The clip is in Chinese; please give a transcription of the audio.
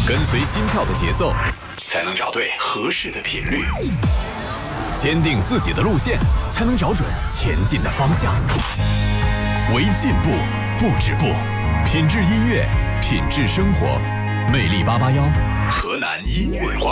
跟随心跳的节奏，才能找对合适的频率；坚定自己的路线，才能找准前进的方向。为进步不止步，品质音乐，品质生活。魅力881，河南音乐网。